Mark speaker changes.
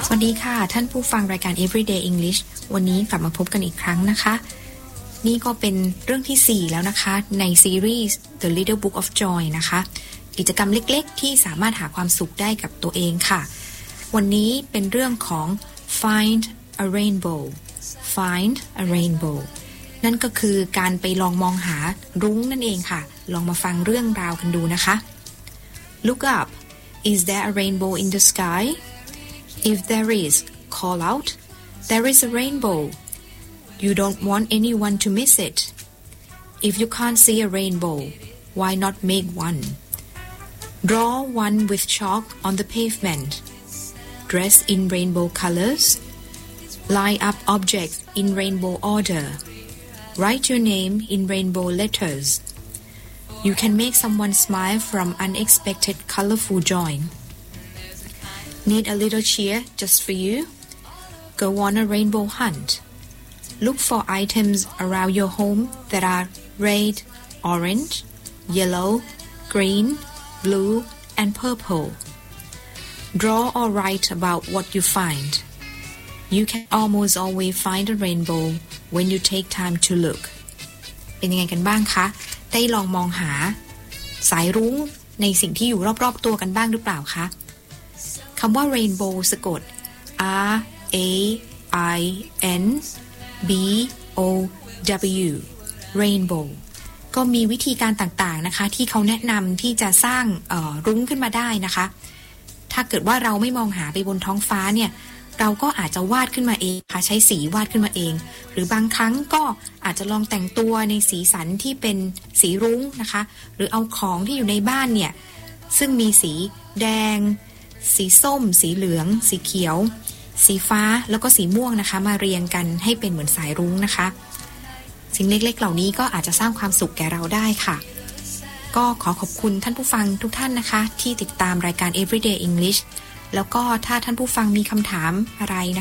Speaker 1: สวัสดีค่ะท่านผู้ฟังรายการ Everyday English วันนี้กลับมาพบกันอีกครั้งนะคะนี่ก็เป็นเรื่องที่4แล้วนะคะในซีรีส์ The Little Book of Joy นะคะกิจกรรมเล็กๆที่สามารถหาความสุขได้กับตัวเองค่ะวันนี้เป็นเรื่องของ Find a Rainbow Find a Rainbow นั่นก็คือการไปลองมองหารุ้งนั่นเองค่ะลองมาฟังเรื่องราวกันดูนะคะ Look up Is there a rainbow in the sky? If there is, call out, there is a rainbow. You don't want anyone to miss it. If you can't see a rainbow, why not make one? Draw one with chalk on the pavement. Dress in rainbow colors. Line up objects in rainbow order. Write your name in rainbow letters. You can make someone smile from unexpected colorful joy.Need a little cheer just for you? Go on a rainbow hunt. Look for items around your home that are red, orange, yellow, green, blue, and purple. Draw or write about what you find. You can almost always find a rainbow when you take time to look. เป็นยังไงกันบ้างคะได้ลองมองหาสายรุ้งในสิ่งที่อยู่รอบๆตัวกันบ้างหรือเปล่าคะคำว่า rainbow สะกด R A I N B O W rainbow ก็มีวิธีการต่างๆนะคะที่เขาแนะนำที่จะสร้างรุ้งขึ้นมาได้นะคะถ้าเกิดว่าเราไม่มองหาไปบนท้องฟ้าเนี่ยเราก็อาจจะวาดขึ้นมาเองค่ะใช้สีวาดขึ้นมาเองหรือบางครั้งก็อาจจะลองแต่งตัวในสีสันที่เป็นสีรุ้งนะคะหรือเอาของที่อยู่ในบ้านเนี่ยซึ่งมีสีแดงสีส้มสีเหลืองสีเขียวสีฟ้าแล้วก็สีม่วงนะคะมาเรียงกันให้เป็นเหมือนสายรุ้งนะคะสิ่งเล็กๆเหล่านี้ก็อาจจะสร้างความสุขแก่เราได้ค่ะก็ขอขอบคุณท่านผู้ฟังทุกท่านนะคะที่ติดตามรายการ Everyday English แล้วก็ถ้าท่านผู้ฟังมีคำถามอะไรนะคะ